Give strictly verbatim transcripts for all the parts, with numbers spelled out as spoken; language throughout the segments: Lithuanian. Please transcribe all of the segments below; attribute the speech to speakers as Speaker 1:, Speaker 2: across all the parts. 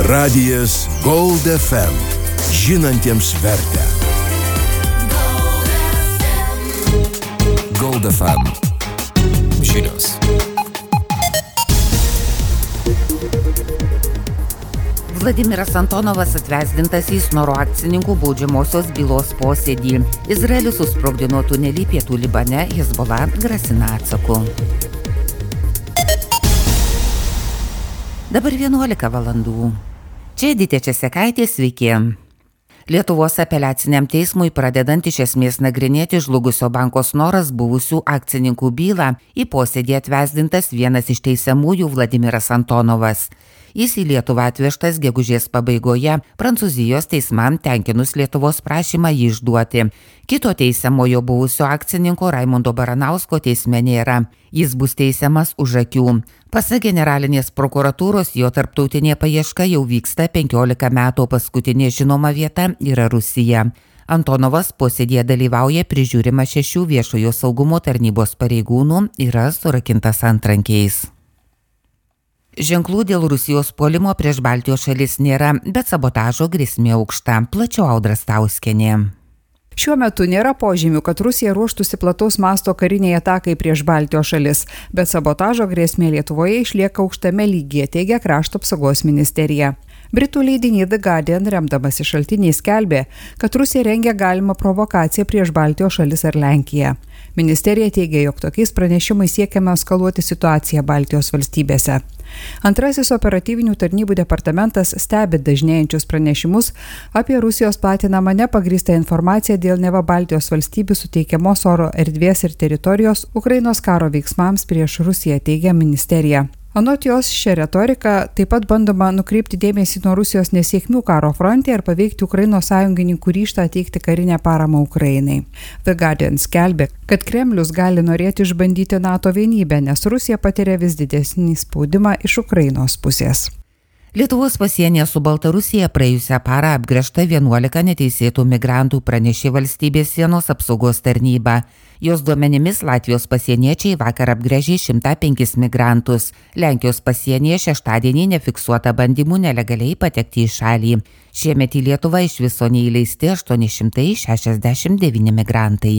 Speaker 1: Radijas Gold F M. Žinantiems vertę. Gold F M. Žinios.
Speaker 2: Vladimiras Antonovas atvesdintas į Snoro akcininkų baudžiamosios bylos posėdį. Izraelis susprogdino tunelį pietų Libane, Hezbollah grasina atsaku. Dabar vienuolika valandų. Čia Editė Česekaitė, sveiki. Lietuvos apeliaciniam teismui pradedant iš esmės nagrinėti žlugusio banko Snoras buvusių akcininkų bylą, į posėdį atvesdintas vienas iš teisiamųjų Vladimiras Antonovas. Jis į Lietuvą atvežtas gegužės pabaigoje, Prancūzijos teismam tenkinus Lietuvos prašymą jį išduoti. Kito teisiamojo buvusio akcininko Raimundo Baranausko teisme nėra. Jis bus teisiamas už akių. Pasak generalinės prokuratūros, jo tarptautinė paieška jau vyksta penkiolika metų, paskutinė žinoma vieta yra Rusija. Antonovas posėdėje dalyvauja prižiūrima šešių viešojo saugumo tarnybos pareigūnų, yra surakintas antrankiais. Ženklų dėl Rusijos puolimo prieš Baltijos šalis nėra, bet sabotažo grėsmė aukšta. Plačiau Audra Stauskienė.
Speaker 3: Šiuo metu nėra požymių, kad Rusija ruoštųsi plataus masto kariniai atakai prieš Baltijos šalis, bet sabotažo grėsmė Lietuvoje išlieka aukštame lygyje, teigia Krašto apsaugos ministerija. Britų leidinys The Guardian, remdamasi šaltiniais, skelbė, kad Rusija rengia galimą provokaciją prieš Baltijos šalis ar Lenkiją. Ministerija teigia, jog tokiais pranešimais siekiama eskaluoti situaciją Baltijos valstybėse. Antrasis operatyvinių tarnybų departamentas stebi dažnėjančius pranešimus apie Rusijos platinamą nepagrįstą informaciją dėl neva Baltijos valstybių suteikiamos oro erdvės ir teritorijos Ukrainos karo veiksmams prieš Rusiją, teigia ministerija. Anot jos, šią retoriką taip pat bandoma nukreipti dėmesį nuo Rusijos nesėkmių karo fronte ir paveikti Ukrainos sąjungininkų ryžtą teikti karinę paramą Ukrainai. The Guardian skelbė, kad Kremlius gali norėti išbandyti NATO vienybę, nes Rusija patiria vis didesnį spaudimą iš Ukrainos pusės.
Speaker 2: Lietuvos pasienyje su Baltarusija praėjusią parą apgręžta vienuolika neteisėtų migrantų, pranešė valstybės sienos apsaugos tarnyba. Jos duomenimis Latvijos pasieniečiai vakar apgręžė šimtą penkis migrantus. Lenkijos pasienyje šeštadienį nefiksuota bandymų nelegaliai patekti į šalį. Šiemet į Lietuvą iš viso neįleisti aštuoni šimtai šešiasdešimt devyni migrantai.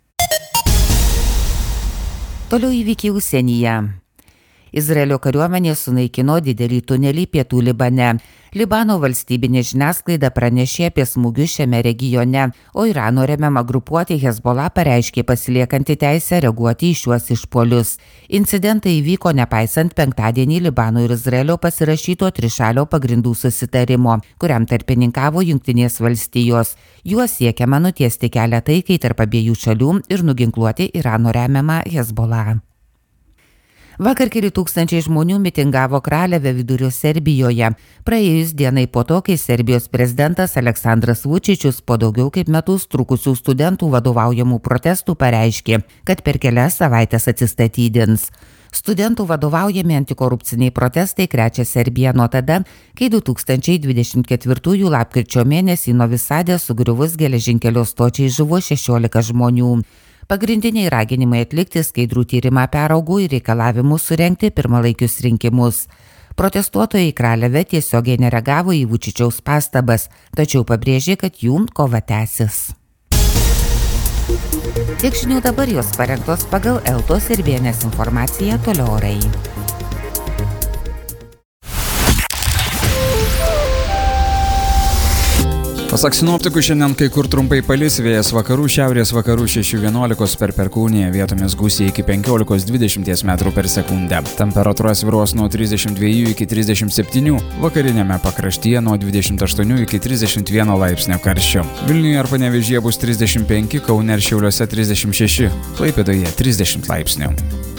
Speaker 2: Toliau įvykiai užsienyje. Izraelio kariuomenė sunaikino didelį tunelį pietų Libane. Libano valstybinė žiniasklaida pranešė apie smūgius šiame regione, o Irano remiama grupuotė Hezbollah pareiškė pasiliekanti teisę reaguoti į šiuos išpuolius. Incidentai įvyko nepaisant penktadienį Libano ir Izraelio pasirašyto trišalio pagrindų susitarimo, kuriam tarpininkavo Jungtinės valstijos. Juo siekiama nutiesti kelią taikai tarp abiejų šalių ir nuginkluoti Irano remiamą Hezbollah. Vakar keli tūkstančiai žmonių mitingavo Kraleve vidurio Serbijoje, praėjus dienai po to, kai Serbijos prezidentas Aleksandras Vučičius po daugiau kaip metus trukusių studentų vadovaujamų protestų pareiškė, kad per kelias savaitės atsistatydins. Studentų vadovaujami antikorupciniai protestai krečia Serbiją nuo tada, kai du tūkstančiai dvidešimt ketvirtųjų lapkričio mėnesį Novi Sade sugriuvus geležinkelio stočiai žuvo šešiolika žmonių. Pagrindiniai raginimai atlikti skaidrų tyrimą peraugo į reikalavimus surengti pirmalaikius rinkimus. Protestuotojai Kraleve tiesiogiai nereagavo į Vučičiaus pastabas, tačiau pabrėžė, kad jų kova tęsis. Tiek žinių dabar, jos parengtos pagal Eltos ir B N S informaciją, toliau orai.
Speaker 4: Pasak sinoptikų, šiandien kai kur trumpai palis, vėjas vakarų, šiaurės vakarų šeši vienuolika per perkūniją, vietomis gūsiai iki penkiolika dvidešimt metrų per sekundę. Temperatūra svyruos nuo trisdešimt dviejų iki trisdešimt septynių, vakarinėme pakraštyje nuo dvidešimt aštuonių iki trisdešimt vieno laipsnio karščio. Vilniuje ar Panevėžyje bus trisdešimt penki, Kaune ir Šiauliuose trisdešimt šeši, Klaipėdoje trisdešimt laipsnių.